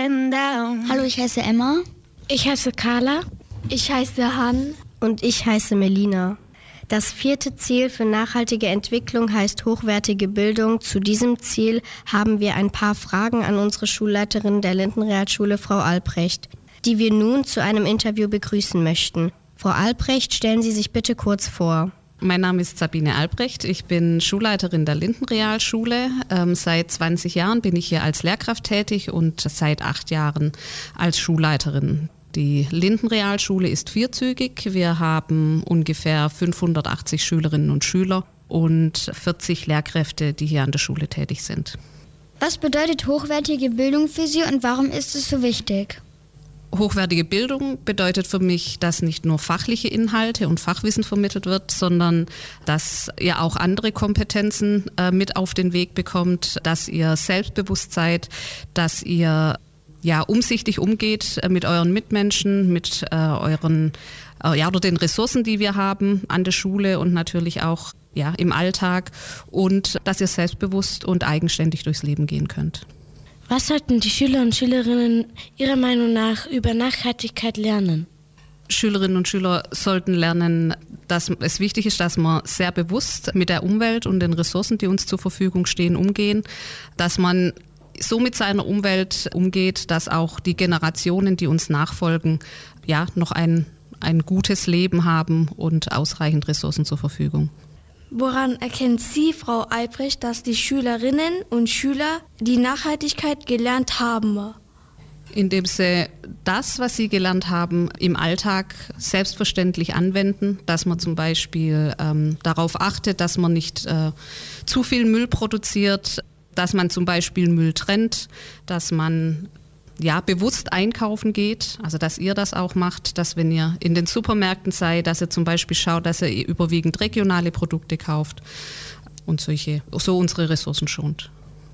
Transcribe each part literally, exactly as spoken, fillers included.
getting down. Hallo, ich heiße Emma. Ich heiße Carla. Ich heiße Han. Und ich heiße Melina. Das vierte Ziel für nachhaltige Entwicklung heißt hochwertige Bildung. Zu diesem Ziel haben wir ein paar Fragen an unsere Schulleiterin der Lindenrealschule, Frau Albrecht, die wir nun zu einem Interview begrüßen möchten. Frau Albrecht, stellen Sie sich bitte kurz vor. Mein Name ist Sabine Albrecht, ich bin Schulleiterin der Lindenrealschule. Ähm, seit zwanzig Jahren bin ich hier als Lehrkraft tätig und seit acht Jahren als Schulleiterin. Die Lindenrealschule ist vierzügig. Wir haben ungefähr fünfhundertachtzig Schülerinnen und Schüler und vierzig Lehrkräfte, die hier an der Schule tätig sind. Was bedeutet hochwertige Bildung für Sie und warum ist es so wichtig? Hochwertige Bildung bedeutet für mich, dass nicht nur fachliche Inhalte und Fachwissen vermittelt wird, sondern dass ihr auch andere Kompetenzen äh, mit auf den Weg bekommt, dass ihr selbstbewusst seid, dass ihr ja umsichtig umgeht äh, mit euren Mitmenschen, mit äh, euren äh, ja oder den Ressourcen, die wir haben an der Schule und natürlich auch ja im Alltag, und dass ihr selbstbewusst und eigenständig durchs Leben gehen könnt. Was sollten die Schüler und Schülerinnen Ihrer Meinung nach über Nachhaltigkeit lernen? Schülerinnen und Schüler sollten lernen, dass es wichtig ist, dass man sehr bewusst mit der Umwelt und den Ressourcen, die uns zur Verfügung stehen, umgehen, dass man so mit seiner Umwelt umgeht, dass auch die Generationen, die uns nachfolgen, ja, noch ein, ein gutes Leben haben und ausreichend Ressourcen zur Verfügung. Woran erkennt Sie, Frau Albrecht, dass die Schülerinnen und Schüler die Nachhaltigkeit gelernt haben? Indem sie das, was sie gelernt haben, im Alltag selbstverständlich anwenden, dass man zum Beispiel ähm, darauf achtet, dass man nicht äh, zu viel Müll produziert, dass man zum Beispiel Müll trennt, dass man ja, bewusst einkaufen geht, also dass ihr das auch macht, dass wenn ihr in den Supermärkten seid, dass ihr zum Beispiel schaut, dass ihr überwiegend regionale Produkte kauft und solche, so unsere Ressourcen schont.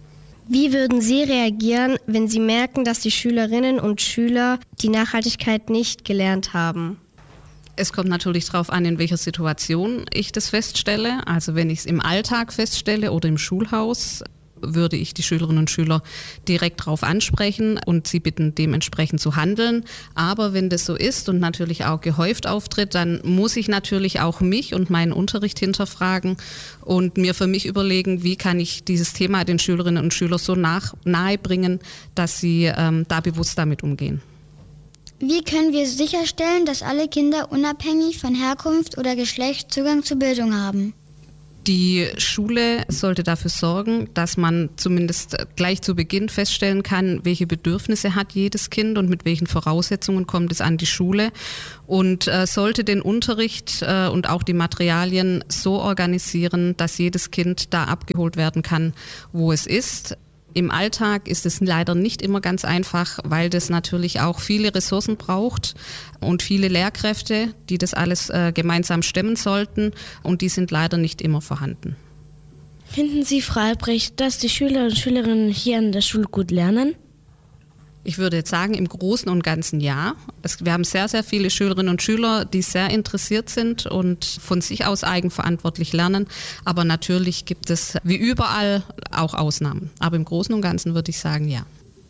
Wie würden Sie reagieren, wenn Sie merken, dass die Schülerinnen und Schüler die Nachhaltigkeit nicht gelernt haben? Es kommt natürlich darauf an, in welcher Situation ich das feststelle. Also wenn ich es im Alltag feststelle oder im Schulhaus, würde ich die Schülerinnen und Schüler direkt darauf ansprechen und sie bitten, dementsprechend zu handeln. Aber wenn das so ist und natürlich auch gehäuft auftritt, dann muss ich natürlich auch mich und meinen Unterricht hinterfragen und mir für mich überlegen, wie kann ich dieses Thema den Schülerinnen und Schülern so nach, nahe bringen, dass sie ähm, da bewusst damit umgehen. Wie können wir sicherstellen, dass alle Kinder unabhängig von Herkunft oder Geschlecht Zugang zur Bildung haben? Die Schule sollte dafür sorgen, dass man zumindest gleich zu Beginn feststellen kann, welche Bedürfnisse hat jedes Kind und mit welchen Voraussetzungen kommt es an die Schule, und äh, sollte den Unterricht äh, und auch die Materialien so organisieren, dass jedes Kind da abgeholt werden kann, wo es ist. Im Alltag ist es leider nicht immer ganz einfach, weil das natürlich auch viele Ressourcen braucht und viele Lehrkräfte, die das alles äh, gemeinsam stemmen sollten, und die sind leider nicht immer vorhanden. Finden Sie, Frau Albrecht, dass die Schüler und Schülerinnen hier an der Schule gut lernen? Ich würde jetzt sagen, im Großen und Ganzen ja. Es, wir haben sehr, sehr viele Schülerinnen und Schüler, die sehr interessiert sind und von sich aus eigenverantwortlich lernen. Aber natürlich gibt es wie überall auch Ausnahmen. Aber im Großen und Ganzen würde ich sagen, ja.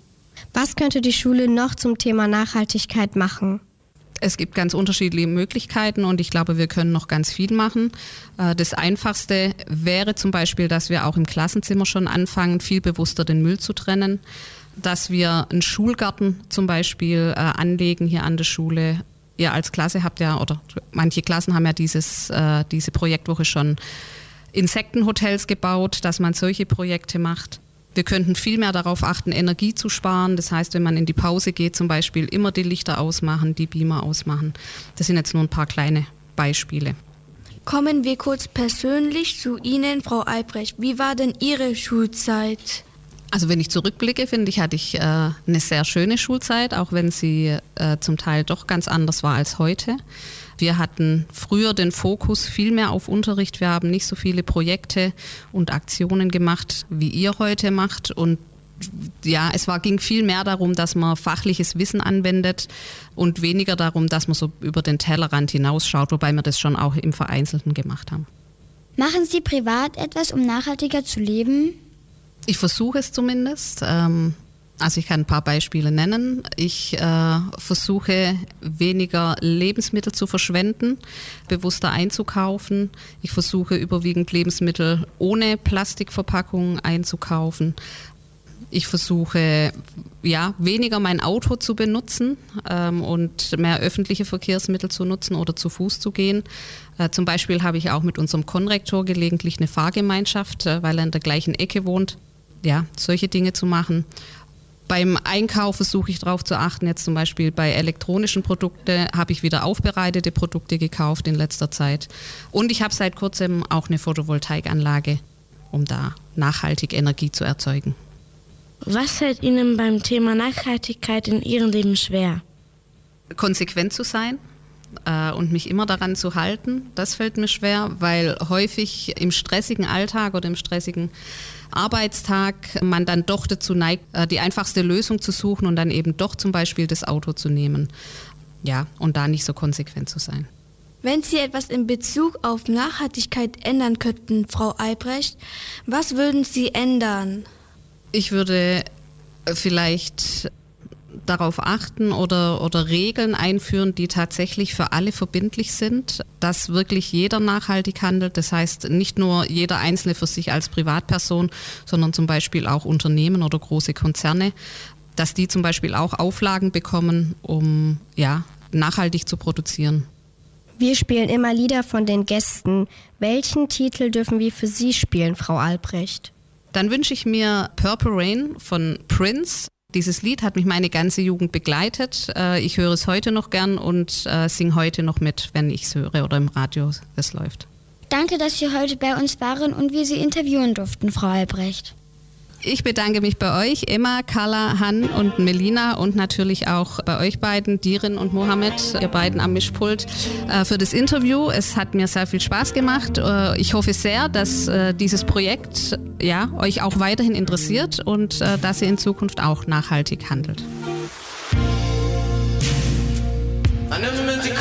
Was könnte die Schule noch zum Thema Nachhaltigkeit machen? Es gibt ganz unterschiedliche Möglichkeiten und ich glaube, wir können noch ganz viel machen. Das Einfachste wäre zum Beispiel, dass wir auch im Klassenzimmer schon anfangen, viel bewusster den Müll zu trennen. Dass wir einen Schulgarten zum Beispiel äh, anlegen hier an der Schule. Ihr als Klasse habt ja, oder manche Klassen haben ja dieses, äh, diese Projektwoche schon Insektenhotels gebaut, dass man solche Projekte macht. Wir könnten viel mehr darauf achten, Energie zu sparen. Das heißt, wenn man in die Pause geht, zum Beispiel immer die Lichter ausmachen, die Beamer ausmachen. Das sind jetzt nur ein paar kleine Beispiele. Kommen wir kurz persönlich zu Ihnen, Frau Albrecht. Wie war denn Ihre Schulzeit? Also wenn ich zurückblicke, finde ich, hatte ich äh, eine sehr schöne Schulzeit, auch wenn sie äh, zum Teil doch ganz anders war als heute. Wir hatten früher den Fokus viel mehr auf Unterricht. Wir haben nicht so viele Projekte und Aktionen gemacht, wie ihr heute macht. Und ja, es war, ging viel mehr darum, dass man fachliches Wissen anwendet und weniger darum, dass man so über den Tellerrand hinausschaut, wobei wir das schon auch im Vereinzelten gemacht haben. Machen Sie privat etwas, um nachhaltiger zu leben? Ich versuche es zumindest. Ähm, Also ich kann ein paar Beispiele nennen. Ich äh, versuche weniger Lebensmittel zu verschwenden, bewusster einzukaufen. Ich versuche überwiegend Lebensmittel ohne Plastikverpackung einzukaufen. Ich versuche ja, weniger mein Auto zu benutzen ähm, und mehr öffentliche Verkehrsmittel zu nutzen oder zu Fuß zu gehen. Äh, zum Beispiel habe ich auch mit unserem Konrektor gelegentlich eine Fahrgemeinschaft, äh, weil er in der gleichen Ecke wohnt. Ja, solche Dinge zu machen. Beim Einkauf versuche ich darauf zu achten, jetzt zum Beispiel bei elektronischen Produkten habe ich wieder aufbereitete Produkte gekauft in letzter Zeit. Und ich habe seit kurzem auch eine Photovoltaikanlage, um da nachhaltig Energie zu erzeugen. Was fällt Ihnen beim Thema Nachhaltigkeit in Ihrem Leben schwer? Konsequent zu sein äh, und mich immer daran zu halten, das fällt mir schwer, weil häufig im stressigen Alltag oder im stressigen Arbeitstag man dann doch dazu neigt, die einfachste Lösung zu suchen und dann eben doch zum Beispiel das Auto zu nehmen. Ja, und da nicht so konsequent zu sein. Wenn Sie etwas in Bezug auf Nachhaltigkeit ändern könnten, Frau Albrecht, was würden Sie ändern? Ich würde vielleicht darauf achten oder, oder Regeln einführen, die tatsächlich für alle verbindlich sind, dass wirklich jeder nachhaltig handelt. Das heißt, nicht nur jeder Einzelne für sich als Privatperson, sondern zum Beispiel auch Unternehmen oder große Konzerne, dass die zum Beispiel auch Auflagen bekommen, um ja, nachhaltig zu produzieren. Wir spielen immer Lieder von den Gästen. Welchen Titel dürfen wir für Sie spielen, Frau Albrecht? Dann wünsche ich mir Purple Rain von Prince. Dieses Lied hat mich meine ganze Jugend begleitet. Ich höre es heute noch gern und singe heute noch mit, wenn ich es höre oder im Radio es läuft. Danke, dass Sie heute bei uns waren und wir Sie interviewen durften, Frau Albrecht. Ich bedanke mich bei euch, Emma, Carla, Han und Melina und natürlich auch bei euch beiden, Dirin und Mohammed, ihr beiden am Mischpult, äh, für das Interview. Es hat mir sehr viel Spaß gemacht. Äh, ich hoffe sehr, dass äh, dieses Projekt ja, euch auch weiterhin interessiert und äh, dass ihr in Zukunft auch nachhaltig handelt.